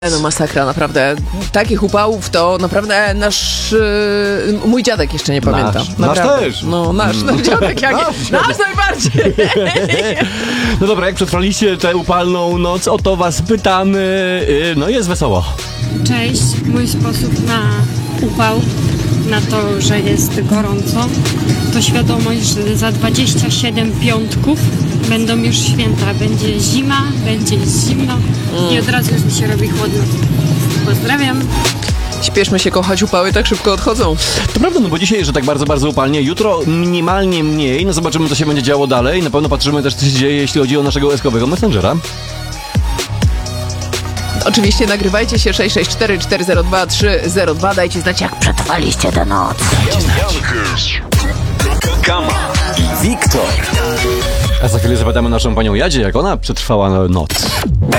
No masakra, naprawdę. Takich upałów to naprawdę mój dziadek jeszcze nie pamięta. Nasz też. No nasz dziadek jak nasz najbardziej. No dobra, jak przetrwaliście tę upalną noc, o to was pytamy. No jest wesoło. Cześć, mój sposób na upał, na to, że jest gorąco, to świadomość, że za 27 piątków będą już święta. Będzie zima, będzie zimno i od razu już mi się robi chłodno. Pozdrawiam. Śpieszmy się kochać, upały tak szybko odchodzą. To prawda, no bo dzisiaj, że tak bardzo, bardzo upalnie, jutro minimalnie mniej, no zobaczymy, co się będzie działo dalej. Na pewno patrzymy też, co się dzieje, jeśli chodzi o naszego eskowego Messengera. Oczywiście nagrywajcie się 664 402 302. Dajcie znać, jak przetrwaliście tę noc. Kama i Wiktor. A za chwilę zapytamy naszą panią Jadzie, jak ona przetrwała noc.